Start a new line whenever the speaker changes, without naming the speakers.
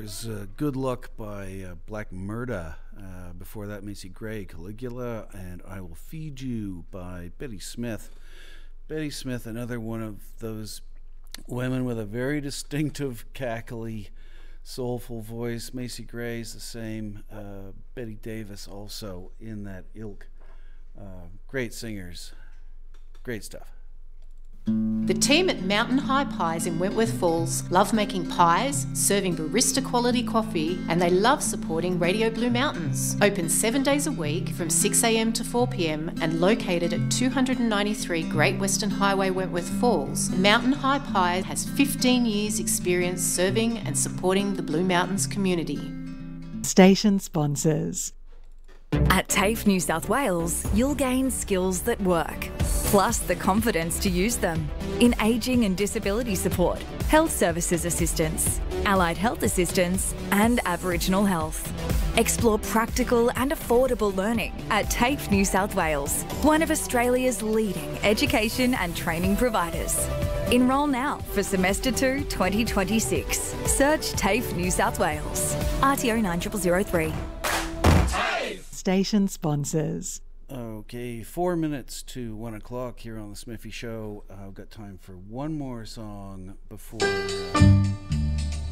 was Good Luck by Black Murda. Before that, Macy Gray, Caligula, and I Will Feed You by Betty Smith. Betty Smith, another one of those women with a very distinctive, cackly, soulful voice. Macy Gray's the same. Betty Davis also in that ilk. Great singers. Great stuff.
The team at Mountain High Pies in Wentworth Falls love making pies, serving barista quality coffee, and they love supporting Radio Blue Mountains. Open 7 days a week from 6 a.m. to 4 p.m. and located at 293 Great Western Highway, Wentworth Falls, Mountain High Pies has 15 years experience serving and supporting the Blue Mountains community.
Station sponsors.
At TAFE New South Wales, you'll gain skills that work, plus the confidence to use them in ageing and disability support, health services assistance, allied health assistance, and Aboriginal health. Explore practical and affordable learning at TAFE New South Wales, one of Australia's leading education and training providers. Enrol now for Semester 2 2026. Search TAFE New South Wales. RTO 9003.
Station sponsors.
Okay, 4 minutes to 1 o'clock here on the Smithy Show. I've got time for one more song before